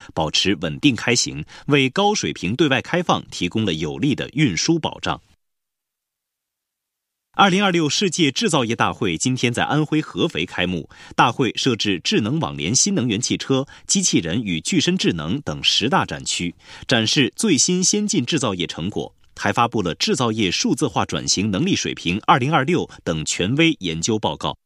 保持稳定开行，为高水平对外开放提供了有力的运输保障。2026世界制造业大会今天在安徽合肥开幕，大会设置智能网联新能源汽车、机器人与具身智能等10大展区，展示最新先进制造业成果，还发布了制造业数字化转型能力水平2026等权威研究报告。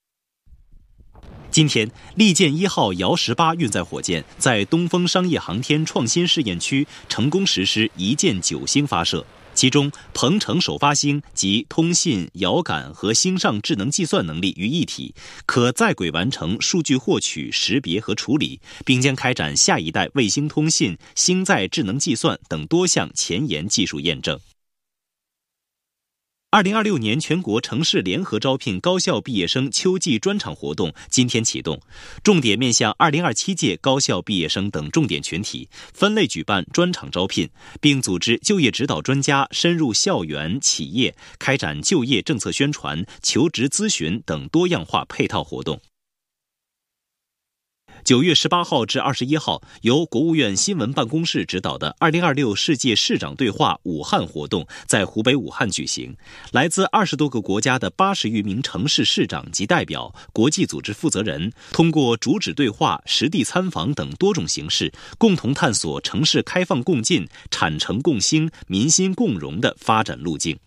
今天，利剑1号遥18运载火箭在东风商业航天创新试验区成功实施1箭9星发射，其中鹏程首发星集通信、遥感和星上智能计算能力于一体，可在轨完成数据获取、识别和处理，并将开展下一代卫星通信、星载智能计算等多项前沿技术验证。2026年全国城市联合招聘高校毕业生秋季专场活动今天启动，重点面向2027届高校毕业生等重点群体，分类举办专场招聘，并组织就业指导专家深入校园、企业，开展就业政策宣传、求职咨询等多样化配套活动。9月18号至21号，由国务院新闻办公室指导的2026世界市长对话武汉活动在湖北武汉举行，来自20多个国家的80余名城市市长及代表、国际组织负责人，通过主旨对话、实地参访等多种形式，共同探索城市开放共进、产城共兴、民心共荣的发展路径。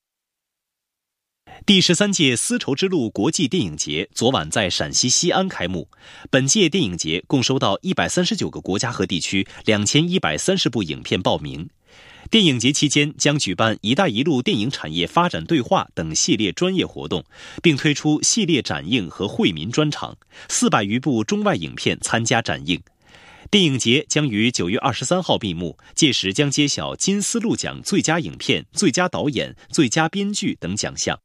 第13届丝绸之路国际电影节昨晚在陕西西安开幕。本届电影节共收到139个国家和地区2130部影片报名。电影节期间将举办“一带一路”电影产业发展对话等系列专业活动，并推出系列展映和惠民专场，400余部中外影片参加展映。电影节将于9月23号闭幕，届时将揭晓金丝鹿奖最佳影片、最佳导演、最佳编剧等奖项。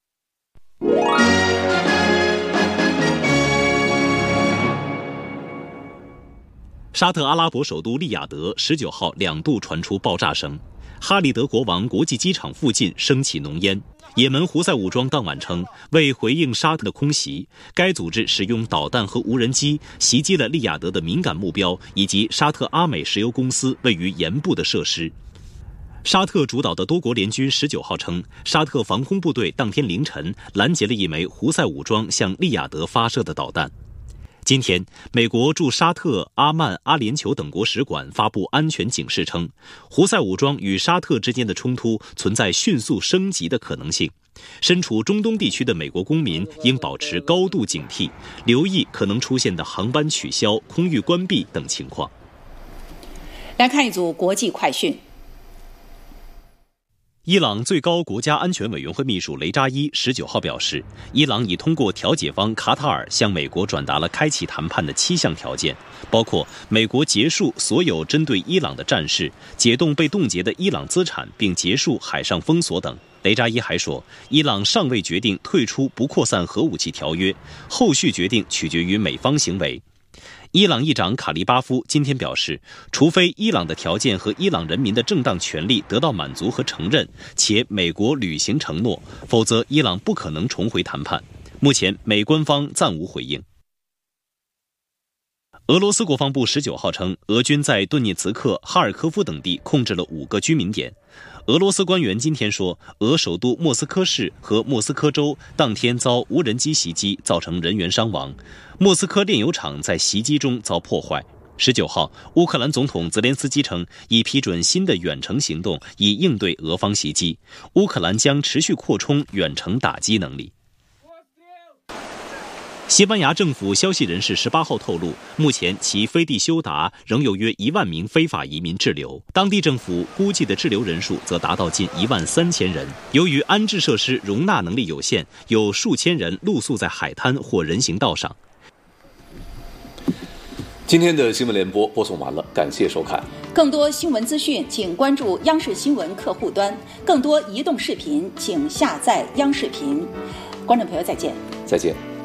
沙特阿拉伯首都利雅得19号2度传出爆炸声，哈利德国王国际机场附近升起浓烟。也门胡塞武装当晚称，为回应沙特的空袭，该组织使用导弹和无人机袭击了利雅得的敏感目标以及沙特阿美石油公司位于沿部的设施。沙特主导的多国联军19号称，沙特防空部队当天凌晨拦截了一枚胡塞武装向利雅得发射的导弹。今天，美国驻沙特、阿曼、阿联酋等国使馆发布安全警示称，胡塞武装与沙特之间的冲突存在迅速升级的可能性。身处中东地区的美国公民应保持高度警惕，留意可能出现的航班取消、空域关闭等情况。 来看一组国际快讯。 伊朗最高国家安全委员会秘书雷扎伊19号表示，伊朗已通过调解方卡塔尔向美国转达了开启谈判的7项条件，包括美国结束所有针对伊朗的战事、解冻被冻结的伊朗资产并结束海上封锁等。雷扎伊还说，伊朗尚未决定退出不扩散核武器条约，后续决定取决于美方行为。伊朗议长卡利巴夫今天表示，除非伊朗的条件和伊朗人民的正当权利得到满足和承认，且美国履行承诺，否则伊朗不可能重回谈判。目前美官方暂无回应。俄罗斯国防部19号称，俄军在顿涅茨克、哈尔科夫等地控制了5个居民点。俄罗斯官员今天说，俄首都莫斯科市和莫斯科州当天遭无人机袭击，造成人员伤亡。莫斯科炼油厂在袭击中遭破坏。19号，乌克兰总统泽连斯基称，已批准新的远程行动，以应对俄方袭击。乌克兰将持续扩充远程打击能力。西班牙政府消息人士18号透露，目前其飞地休达仍有约1万名非法移民滞留，当地政府估计的滞留人数则达到近13000人。由于安置设施容纳能力有限，有数千人露宿在海滩或人行道上。 今天的新闻联播播送完了，感谢收看。 更多新闻资讯，请关注央视新闻客户端；更多移动视频，请下载央视频。观众朋友，再见。 再见。